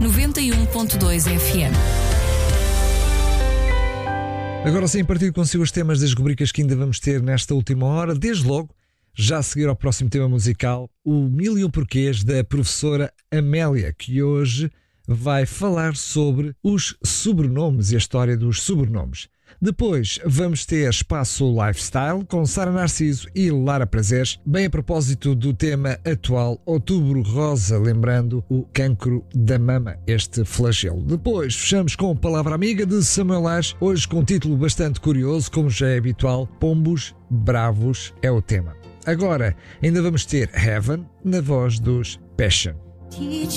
91.2 FM. Agora sim, partilho consigo os temas das rubricas que ainda vamos ter nesta última hora. Desde logo, já a seguir ao próximo tema musical, o 1001 Porquês da professora Amélia, que hoje vai falar sobre os sobrenomes e a história dos sobrenomes. Depois vamos ter Espaço Lifestyle com Sara Narciso e Lara Prazeres, bem a propósito do tema atual Outubro Rosa, lembrando o cancro da mama, este flagelo. Depois fechamos com Palavra Amiga de Samuel Ares, hoje com um título bastante curioso, como já é habitual, Pombos Bravos é o tema. Agora ainda vamos ter Heaven na voz dos Passion.